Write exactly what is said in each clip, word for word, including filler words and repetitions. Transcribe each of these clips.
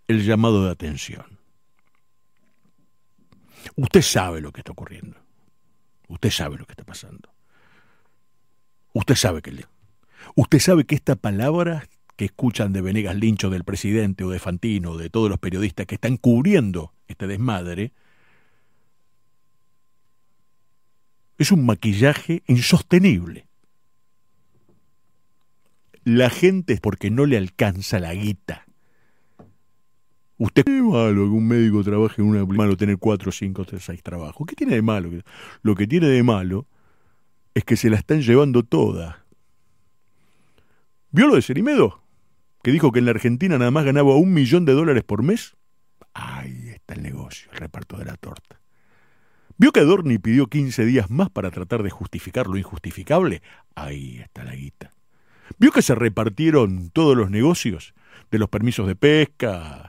el llamado de atención. Usted sabe lo que está ocurriendo. Usted sabe lo que está pasando. Usted sabe que le... Usted sabe que esta palabra que escuchan de Venegas Lynch o del presidente o de Fantino o de todos los periodistas que están cubriendo este desmadre es un maquillaje insostenible. La gente es porque no le alcanza la guita. Usted, ¿qué malo que un médico trabaje en una... malo tener cuatro, cinco, tres, seis trabajos? ¿Qué tiene de malo? Lo que tiene de malo es que se la están llevando toda. ¿Vio lo de Cerimedo? Que dijo que en la Argentina nada más ganaba un millón de dólares por mes. Ahí está el negocio, el reparto de la torta. ¿Vio que Adorni pidió quince días más para tratar de justificar lo injustificable? Ahí está la guita. ¿Vio que se repartieron todos los negocios? De los permisos de pesca,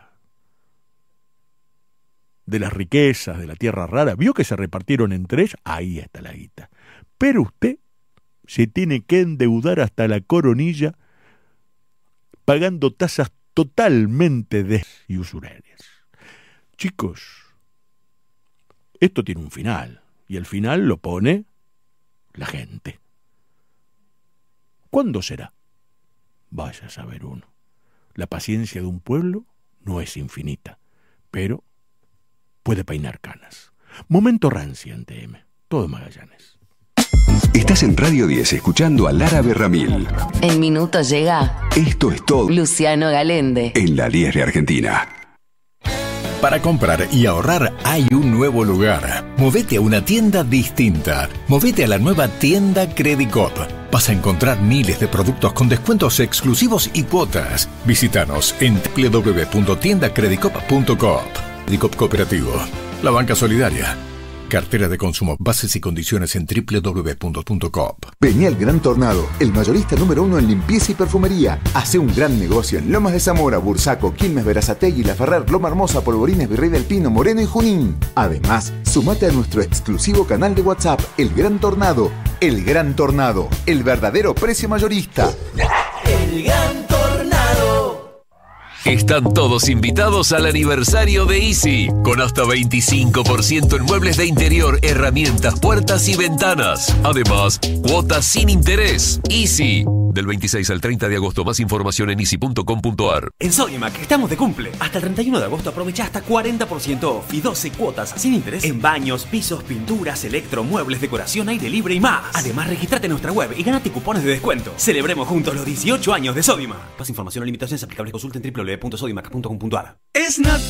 de las riquezas, de la tierra rara. ¿Vio que se repartieron entre ellos? Ahí está la guita. Pero usted se tiene que endeudar hasta la coronilla pagando tasas totalmente des y usurarias. Chicos, esto tiene un final, y el final lo pone la gente. ¿Cuándo será? Vaya a saber uno. La paciencia de un pueblo no es infinita, pero puede peinar canas. Momento Rancia en T M, todo Magallanes. Estás en Radio diez escuchando a Lara Berramil. En minutos llega Esto es todo Luciano Galende en la diez de Argentina. Para comprar y ahorrar hay un nuevo lugar. Movete a una tienda distinta. Movete a la nueva tienda Credicop. Vas a encontrar miles de productos con descuentos exclusivos y cuotas. Visítanos en doble u doble u doble u punto tienda credicop punto com. Credicop Cooperativo, la banca solidaria. Cartera de consumo. Bases y condiciones en doble u doble u doble u punto punto com. Vení al Gran Tornado, el mayorista número uno en limpieza y perfumería. Hace un gran negocio en Lomas de Zamora, Bursaco, Quilmes, Berazategui, La Ferrer, Loma Hermosa, Polvorines, Virrey del Pino, Moreno y Junín. Además, sumate a nuestro exclusivo canal de WhatsApp, El Gran Tornado. El Gran Tornado, el verdadero precio mayorista. El Gran Tornado. Están todos invitados al aniversario de Easy, con hasta veinticinco por ciento en muebles de interior, herramientas, puertas y ventanas. Además, cuotas sin interés. Easy, del veintiséis al treinta de agosto. Más información en easy punto com punto a r. En Sodimac estamos de cumple. Hasta el treinta y uno de agosto aprovecha hasta cuarenta por ciento off y doce cuotas sin interés en baños, pisos, pinturas, electro, muebles, decoración, aire libre y más. Además, registrate en nuestra web y ganate cupones de descuento. Celebremos juntos los dieciocho años de Sodimac. Más información o limitaciones aplicables consulta en doble u doble u doble u punto sodimac punto com punto a r.